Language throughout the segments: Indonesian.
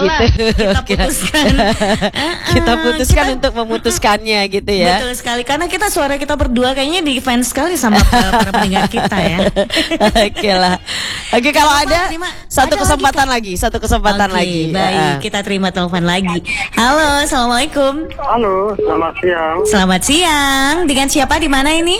Ayolah, gitu. kita putuskan. Kita putuskan untuk memutuskannya gitu ya. Betul sekali, karena suara kita berdua kayaknya di fans sekali sama para pendengar kita ya. Oke lah. Oke, kalau ada satu kesempatan lagi, Oke, baik, kita terima telepon lagi. Halo, assalamualaikum. Halo, selamat siang. Selamat siang. Dengan siapa di mana ini?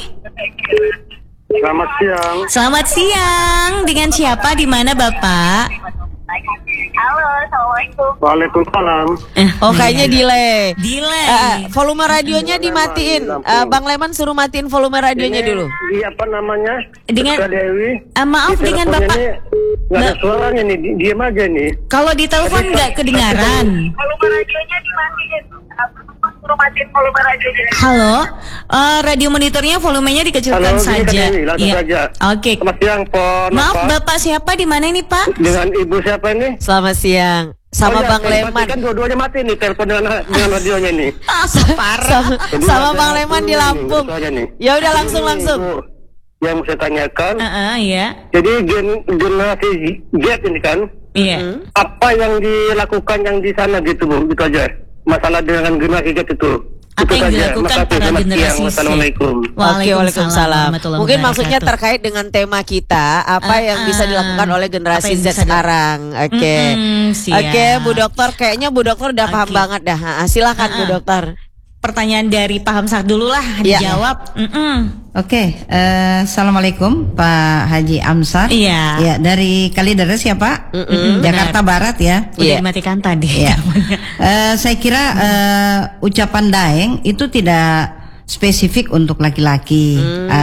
Selamat siang. Selamat siang. Dengan siapa di mana Bapak? Halo, assalamualaikum. Waalaikumsalam. Oh, kayaknya delay. Delay. Volume radionya dimatiin. Bang Leman suruh matiin volume radionya dulu. Iya, apa namanya? Dengan Kak Dewi. maaf, Di dengan teleponnya Bapak. ini nggak ada suaranya nih, diam aja nih. Kalau di telepon nggak kedengaran. Volume radionya dimatiin. Suruh matiin volume radionya. Halo, radio monitornya volumenya dikecilkan Halo, ini Kak saja. Dewi, langsung Iya. saja. Oke. Selamat siang, Pon. Maaf, Apa? Bapak siapa di mana ini, Pak? Dengan ibu siapa ini? Selamat siang. Sama Oh, iya, Bang saya Leman. matikan dua-duanya mati nih telepon dengan radionya nih. Parah. Sama Bang Leman di Lampung. Ya udah langsung. Ibu, yang mau saya tanyakan, Iya. jadi generasi Z ini kan, Iya. apa yang dilakukan yang di sana gitu Bu, gitu aja. Masalah dengan generasi Z itu. Apa Itu yang saja. dilakukan Makasih, para selamat generasi siang. Z? Wassalamualaikum. Oke, waalaikumsalam. warahmatullahi Mungkin maksudnya wabarakatuh. terkait dengan tema kita, apa yang bisa dilakukan oleh Apa generasi yang Z bisa sekarang. Oke. siap. Oke, Bu Dokter, kayaknya Bu Dokter udah paham Oke. banget dah. Silakan Bu Dokter. Pertanyaan dari Pak Hamzah dulu lah Iya. dijawab. Oke, assalamualaikum Pak Haji Amsar. Iya. Ya, dari Kalideres ya Pak, Jakarta Barat ya. Udah Iya. dimatikan tadi. Ya. Saya kira ucapan daeng itu tidak spesifik untuk laki-laki.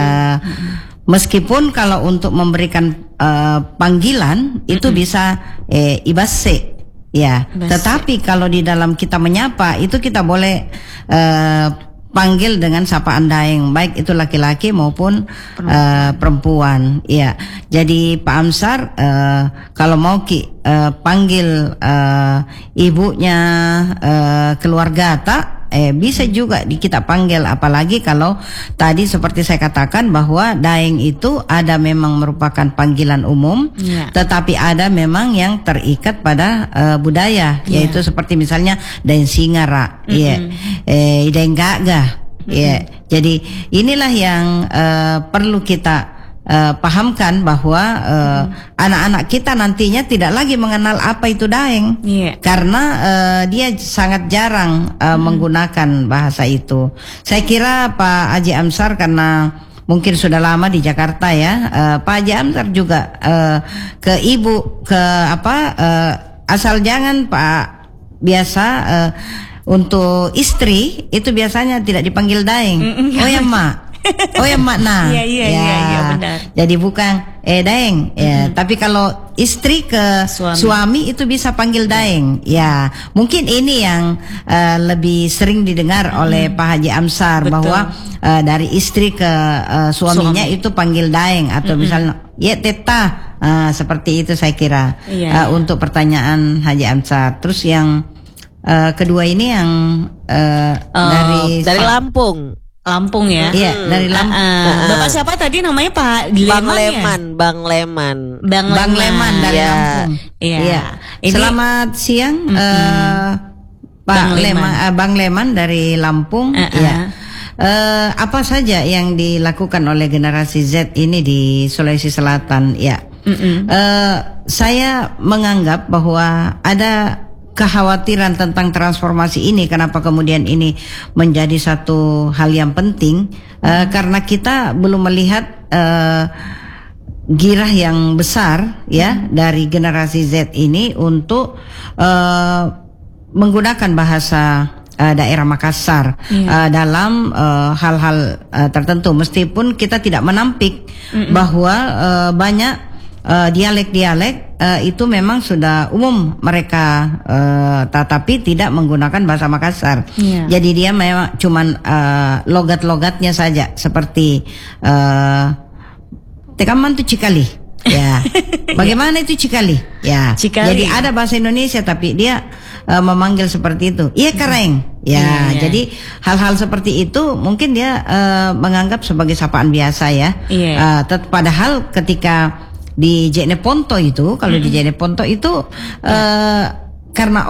Meskipun kalau untuk memberikan panggilan itu bisa ibase. Ya, Ibase. tetapi kalau di dalam kita menyapa itu kita boleh panggil dengan sapaan daeng, baik itu laki-laki maupun perempuan. Ya, jadi Pak Amsar kalau mau panggil ibunya keluarga tak. Bisa juga kita panggil, apalagi kalau tadi seperti saya katakan bahwa daeng itu ada memang merupakan panggilan umum, tetapi ada memang yang terikat pada budaya, yaitu seperti misalnya daeng singara, daeng gagah, jadi inilah yang perlu kita pahamkan bahwa anak-anak kita nantinya tidak lagi mengenal apa itu daeng, karena dia sangat jarang menggunakan bahasa itu. Saya kira Pak Haji Amsar karena mungkin sudah lama di Jakarta ya, Pak Haji Amsar juga ke ibu asal jangan Pak biasa untuk istri itu biasanya tidak dipanggil daeng. Oh ya Mak. Oh ya makna. Iya benar. Jadi bukan daeng ya, tapi kalau istri ke suami itu bisa panggil daeng. Ya, mungkin ini yang lebih sering didengar oleh Pak Haji Amsar. Betul. Bahwa dari istri ke suaminya itu panggil daeng atau misalnya ya teta, seperti itu saya kira. Untuk pertanyaan Haji Amsar. Terus yang kedua ini yang dari Lampung ya? Iya, dari Lampung. Bapak siapa tadi namanya Pak Leman? Bang Leman dari Lampung. Iya. Selamat siang Bang Leman dari Lampung. Iya. Apa saja yang dilakukan oleh generasi Z ini di Sulawesi Selatan? Ya. Saya menganggap bahwa ada kekhawatiran tentang transformasi ini. Kenapa kemudian ini menjadi satu hal yang penting? Karena kita belum melihat girah yang besar ya dari generasi Z ini untuk menggunakan bahasa daerah Makassar dalam hal-hal tertentu. Meskipun kita tidak menampik bahwa banyak dialek-dialek itu memang sudah umum mereka, tetapi tidak menggunakan bahasa Makassar. Jadi dia memang cuman logat-logatnya saja, seperti tekaman tu cikali. Ya, bagaimana itu cikali? Ya, Cikali. Jadi ada bahasa Indonesia tapi dia memanggil seperti itu. Iya kareng. Ya, jadi hal-hal seperti itu mungkin dia menganggap sebagai sapaan biasa ya. Padahal ketika di Jeneponto itu, kalau di Jeneponto itu karena